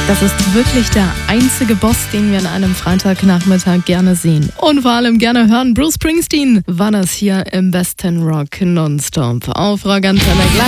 Das ist wirklich der einzige Boss, den wir an einem Freitagnachmittag gerne sehen. Und vor allem gerne hören. Bruce Springsteen war das hier im besten Rock nonstop auf Rock Antenne.